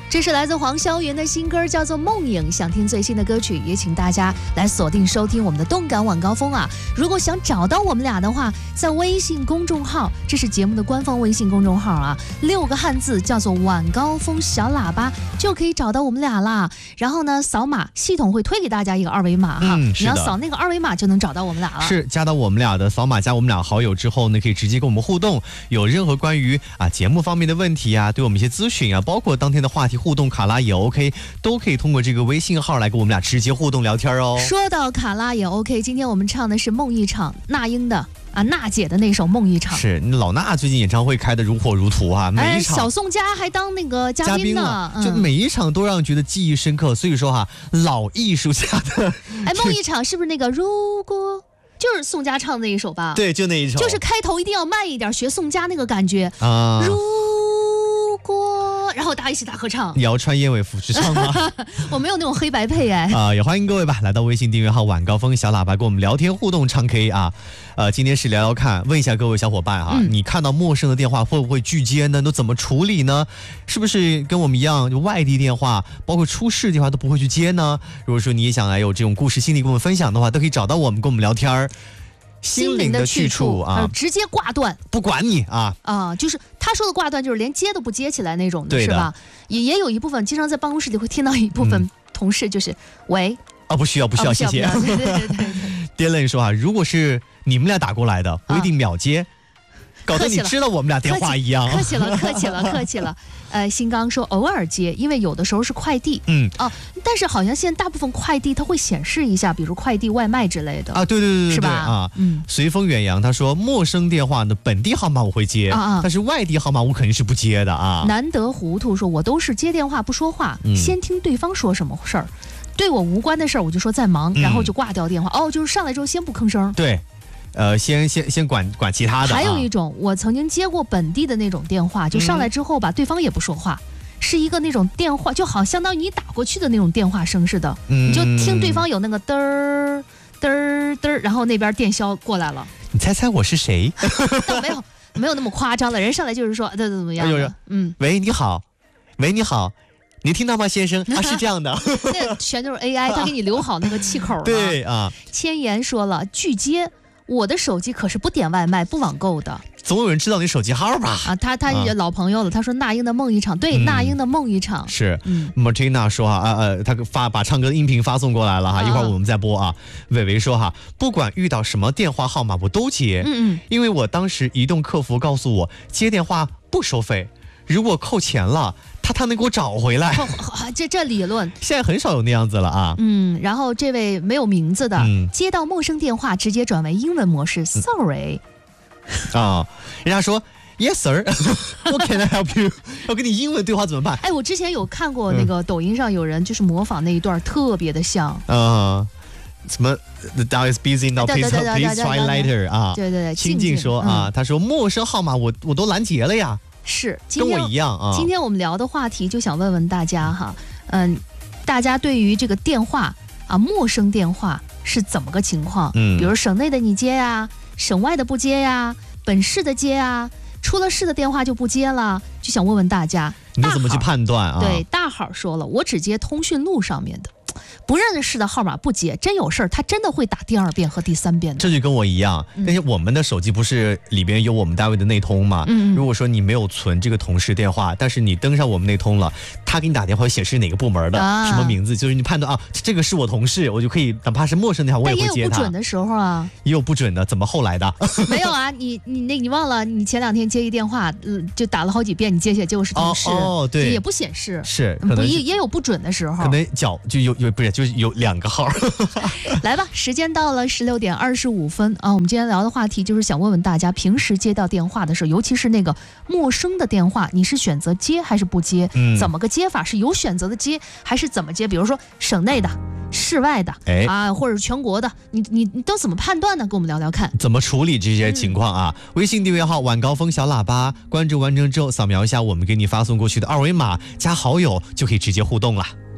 这是来自黄霄元的新歌，叫做《梦影》。想听最新的歌曲，也请大家来锁定收听我们的动感晚高峰啊！如果想找到我们俩的话，在微信公众号，这是节目的官方微信公众号啊，6个汉字叫做晚高峰小喇叭，就可以找到我们俩啦。然后呢，扫码，系统会推给大家一个二维码哈，你要扫那个二维码就能找到我们俩了。 是加到我们俩的，扫码加我们俩好友之后呢，可以直接跟我们互动。有任何关于节目方面的问题啊，对我们一些咨询啊，包括当天的话题互动，卡拉也 OK， 都可以通过这个微信号来跟我们俩直接互动聊天哦。 说到卡拉也 OK， 今天我们唱的是梦一场，那英的娜姐的那首《梦一场》。 是老衲最近演唱会开得如火如荼啊，每一场小宋佳还当那个嘉宾呢， 就每一场都让人觉得记忆深刻。所以说老艺术家的梦一场是不是那个如果？就是宋佳唱的那一首吧？ 对，就那一首， 就是开头一定要慢一点，学宋佳那个感觉啊。 如果，然后大家一起大合唱。 你要穿燕尾服去唱吗？ 我没有那种黑白配也欢迎各位吧，来到微信订阅号晚高峰小喇叭跟我们聊天互动唱 K 啊。今天是聊聊看，问一下各位小伙伴哈，你看到陌生的电话会不会拒接呢？都怎么处理呢？是不是跟我们一样，就外地电话，包括出事电话都不会去接呢？如果说你也想来有这种故事心理跟我们分享的话，都可以找到我们跟我们聊天心灵的去处啊， 直接挂断， 不管你就是他说的挂断，就是连接都不接起来那种的，是吧？也有一部分，经常在办公室里会听到一部分同事就是喂不需要，谢谢。 对。 Dylan 说如果是你们俩打过来的，不一定秒接。搞得你知道我们俩电话一样。 客气了。新刚说偶尔接，因为有的时候是快递。但是好像现在大部分快递它会显示一下，比如快递外卖之类的对， 是吧？ 随风远扬他说陌生电话的本地号码我会接，但是外地号码我肯定是不接的啊。 难得糊涂说我都是接电话不说话，先听对方说什么事儿，对我无关的事儿我就说在忙，然后就挂掉电话。就是上来之后先不吭声。 对。先管其他的。 还有一种，我曾经接过本地的那种电话，就上来之后吧，对方也不说话，是一个那种电话，就好相当于你打过去的那种电话声似的，你就听对方有那个嘚儿嘚儿嘚儿，然后那边电销过来了。 你猜猜我是谁？ 倒没有那么夸张的，人上来就是说怎么样的。 喂，你好，你听到吗，先生？是这样的， 那全都是 AI， 他给你留好那个气口了。 对千言说了拒接。我的手机可是不点外卖不网购的， 总有人知道你手机号吧？ 他老朋友了。他说那英的梦一场，对，那英的梦一场是。Martina 说他把唱歌的音频发送过来了一会儿我们再播啊。伟伟说不管遇到什么电话号码我都接，因为我当时移动客服告诉我接电话不收费，如果扣钱了他能给我找回来。 这理论现在很少有那样子了然后这位没有名字的，接到陌生电话直接转为英文模式，sorry。 人家说 Yes sir， What can I help you？ 要跟你英文对话怎么办？ 我之前有看过那个抖音上有人就是模仿那一段，特别的像。 什么 The dial is busy now, please try later 对。 清静说他说陌生号码我都拦截了呀。 是， 跟我一样今天我们聊的话题就想问问大家大家对于这个电话陌生电话是怎么个情况？比如省内的你接呀，省外的不接呀，本市的接呀，出了市的电话就不接了，就想问问大家， 你怎么去判断对，大好说了，我只接通讯录上面的。不认识的号码不接，真有事儿他真的会打第2遍和第3遍的。 这就跟我一样，但是我们的手机不是里边有我们单位的内通吗？如果说你没有存这个同事电话，但是你登上我们内通了，他给你打电话显示哪个部门的什么名字，就是你判断这个是我同事，我就可以哪怕是陌生电话我也会接他。 但也有不准的时候也有不准的，怎么后来的？ 没有你忘了，你前2天接一电话，就打了好几遍，你接起来结果是同事， 对， 也不显示， 是可能也有不准的时候， 可能就是有2个号。 来吧，时间到了16点25分我们今天聊的话题就是想问问大家，平时接到电话的时候，尤其是那个陌生的电话，你是选择接还是不接？怎么个接法？是有选择的接还是怎么接？比如说省内的、市外的或者是全国的，你都怎么判断呢？跟我们聊聊看， 怎么处理这些情况微信订阅号晚高峰小喇叭，关注完成之后扫描一下我们给你发送过去的2维码，加好友就可以直接互动了。